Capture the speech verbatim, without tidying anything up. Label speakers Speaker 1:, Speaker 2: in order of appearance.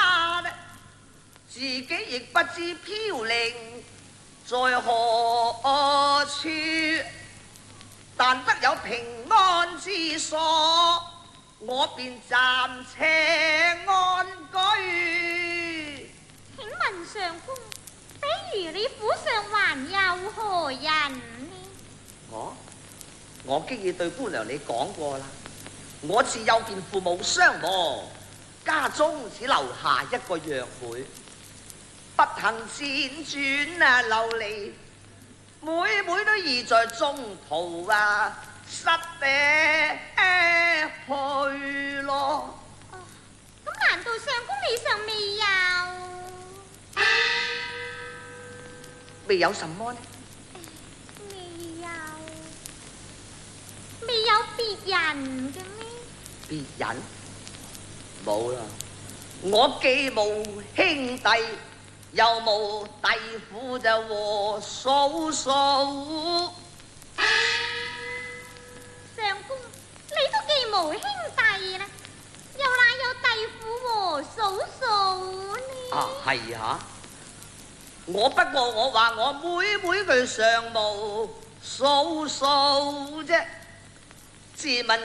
Speaker 1: 他呢，自己亦不知飄零在何處，但得有平安之所，我便暫且安居。
Speaker 2: 請問上公，比如你府上還有何人呢？
Speaker 1: 我我經已對姑娘你講過啦，我自幼見父母雙亡，家中只留下一個弱妹，不幸輾轉啊流離，妹妹都已在中途啊失地去咯。
Speaker 2: 哦，咁難道上公你尚未有？
Speaker 1: 未有什麼呢？
Speaker 2: 未有，未有別人嘅咩？
Speaker 1: 別人冇啦，我既無兄弟，又無弟婦，就和嫂嫂。
Speaker 2: 上公，你都既無兄弟啦，又哪有弟婦和嫂嫂呢？
Speaker 1: 啊，係啊，我不過我話我妹妹佢尚無嫂嫂啫，自問